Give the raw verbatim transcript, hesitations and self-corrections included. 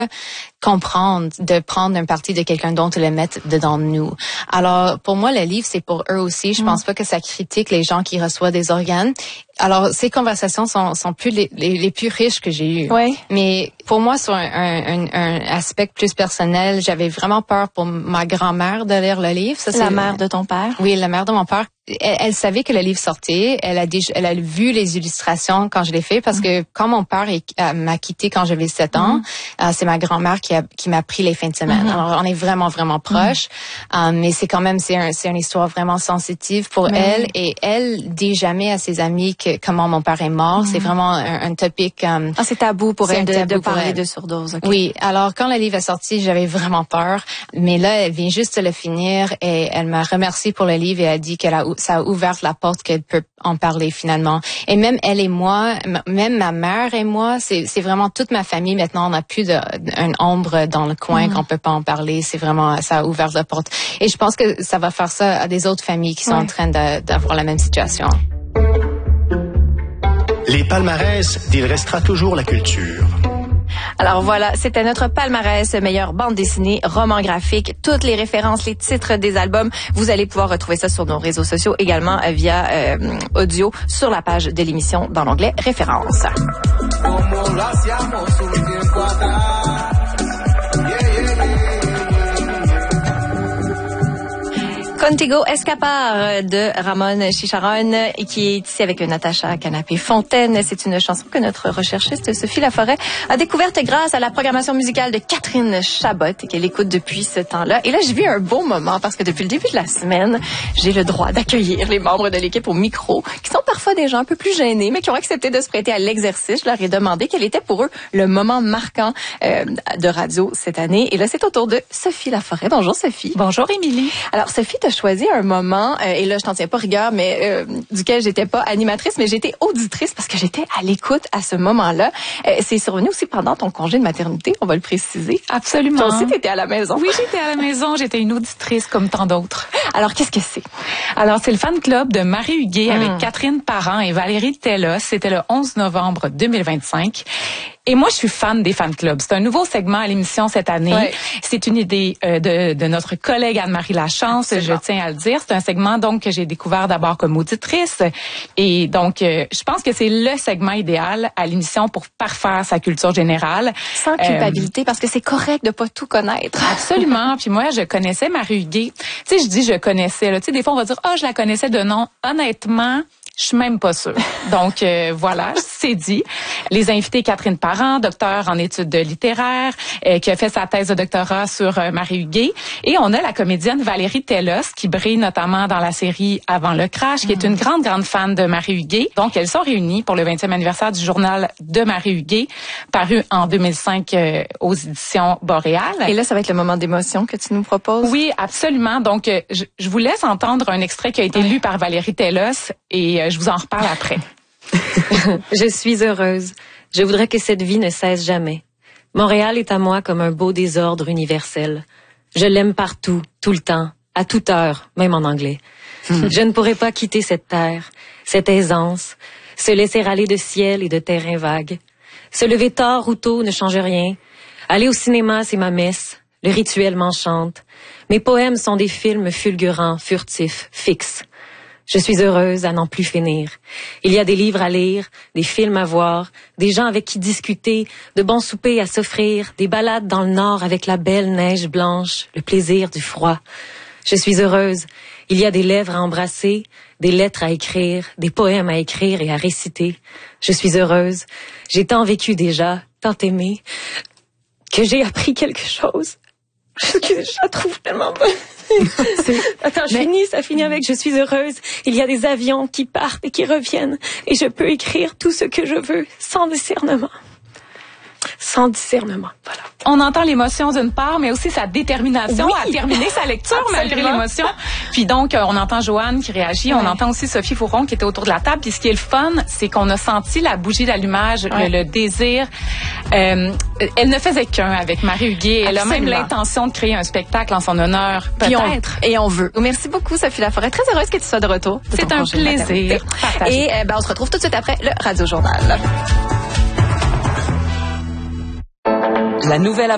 comprendre de prendre un parti de quelqu'un d'autre et le mettre dedans nous. Alors, pour moi, le livre, c'est pour eux aussi. Je mm. pense pas que ça critique les gens qui reçoivent des organes. Alors, ces conversations sont, sont plus les, les, les plus riches que j'ai eues. Oui. Mais pour moi, sur un, un, un aspect plus personnel, j'avais vraiment peur pour ma grand-mère de lire le livre. Ça, c'est la mère de ton père? Oui, la mère de mon père. Elle, elle savait que le livre sortait. Elle a déjà, elle a vu les illustrations quand je l'ai fait parce mm. que quand mon père est, euh, m'a quitté quand j'avais sept ans, mm. euh, c'est ma grand-mère qui a, qui m'a pris les fins de semaine. Mm. Alors, on est vraiment, vraiment proches. Mm. Euh, mais c'est quand même, c'est un, c'est une histoire vraiment sensitive pour mm. elle. Et elle dit jamais à ses amis que comment mon père est mort. Mm. C'est vraiment un, un topic. Um, ah, c'est tabou pour elle de, de parler de surdose. Okay. Oui. Alors, quand le livre est sorti, j'avais vraiment peur. Mais là, elle vient juste de le finir et elle m'a remercié pour le livre et a dit qu'elle a, ça a ouvert la porte qu'elle peut en parler finalement. Et même elle et moi, m- même ma mère et moi, c'est, c'est vraiment toute ma famille maintenant. On n'a plus de, d'une ombre dans le coin mm. qu'on peut pas en parler. C'est vraiment, ça a ouvert la porte. Et je pense que ça va faire ça à des autres familles qui sont ouais. en train de, d'avoir la même situation. Les palmarès d'Il restera toujours la culture. Alors voilà, c'était notre palmarès meilleure bande dessinée, roman graphique, toutes les références, les titres des albums. Vous allez pouvoir retrouver ça sur nos réseaux sociaux, également via euh, audio sur la page de l'émission dans l'onglet références. Contigo Escapar de Ramon Chicharon qui est ici avec Natacha Canapé-Fontaine. C'est une chanson que notre recherchiste Sophie Laforêt a découverte grâce à la programmation musicale de Catherine Chabot et qu'elle écoute depuis ce temps-là. Et là, j'ai vu un beau moment parce que depuis le début de la semaine, j'ai le droit d'accueillir les membres de l'équipe au micro qui sont parfois des gens un peu plus gênés mais qui ont accepté de se prêter à l'exercice. Je leur ai demandé quel était pour eux le moment marquant euh, de radio cette année. Et là, c'est au tour de Sophie Laforêt. Bonjour Sophie. Bonjour Émilie. Alors Sophie, t'as choisi un moment, euh, et là je t'en tiens pas rigueur, mais euh, duquel j'étais pas animatrice, mais j'étais auditrice parce que j'étais à l'écoute à ce moment-là. Euh, c'est survenu aussi pendant ton congé de maternité, on va le préciser. Absolument. Toi aussi, t'étais à la maison. Oui, j'étais à la maison, j'étais une auditrice comme tant d'autres. Alors, qu'est-ce que c'est? Alors, c'est le fan club de Marie Huguet mmh. avec Catherine Parent et Valérie Tellos. C'était le onze novembre deux mille vingt-cinq. Et moi, je suis fan des fan clubs. C'est un nouveau segment à l'émission cette année. Ouais. C'est une idée euh, de, de notre collègue Anne-Marie Lachance, je tiens à le dire. C'est un segment donc que j'ai découvert d'abord comme auditrice. Et donc, euh, je pense que c'est le segment idéal à l'émission pour parfaire sa culture générale. Sans culpabilité, euh, parce que c'est correct de pas tout connaître. Absolument. Puis moi, je connaissais Marie Huguet. Tu sais, je dis je connaissais. Là. Tu sais, des fois, on va dire, ah, oh, je la connaissais de nom. Honnêtement, je suis même pas sûre. Donc, euh, voilà, c'est dit. Les invités, Catherine Parent, docteur en études littéraires, euh, qui a fait sa thèse de doctorat sur euh, Marie Huguet. Et on a la comédienne Valérie Tellos, qui brille notamment dans la série Avant le crash, qui mmh. est une grande, grande fan de Marie Huguet. Donc, elles sont réunies pour le vingtième anniversaire du journal de Marie Huguet, paru en deux mille cinq euh, aux éditions Boréal. Et là, ça va être le moment d'émotion que tu nous proposes. Oui, absolument. Donc, euh, je, je vous laisse entendre un extrait qui a été ouais. lu par Valérie Tellos et euh, je vous en reparle après. Je suis heureuse. Je voudrais que cette vie ne cesse jamais. Montréal est à moi comme un beau désordre universel. Je l'aime partout, tout le temps, à toute heure, même en anglais. Hmm. Je ne pourrais pas quitter cette terre, cette aisance, se laisser aller de ciel et de terrain vague. Se lever tard ou tôt ne change rien. Aller au cinéma, c'est ma messe. Le rituel m'enchante. Mes poèmes sont des films fulgurants, furtifs, fixes. Je suis heureuse à n'en plus finir. Il y a des livres à lire, des films à voir, des gens avec qui discuter, de bons soupers à s'offrir, des balades dans le nord avec la belle neige blanche, le plaisir du froid. Je suis heureuse. Il y a des lèvres à embrasser, des lettres à écrire, des poèmes à écrire et à réciter. Je suis heureuse. J'ai tant vécu déjà, tant aimé, que j'ai appris quelque chose. Que je la trouve tellement bonne. Attends, je Mais... finis, ça finit avec « Je suis heureuse ». Il y a des avions qui partent et qui reviennent et je peux écrire tout ce que je veux sans discernement. Sans discernement, voilà. On entend l'émotion d'une part, mais aussi sa détermination oui. à terminer sa lecture malgré l'émotion. Puis donc, on entend Joanne qui réagit, ouais. on entend aussi Sophie Fouron qui était autour de la table. Puis ce qui est le fun, c'est qu'on a senti la bougie d'allumage, ouais. le, le désir. Euh, elle ne faisait qu'un avec Marie Huguet. Elle Absolument. a même l'intention de créer un spectacle en son honneur, peut-être. On, et on veut. Merci beaucoup, Sophie Laforêt. Très heureuse que tu sois de retour. De c'est un plaisir. Et euh, ben, on se retrouve tout de suite après le Radio Journal. La nouvelle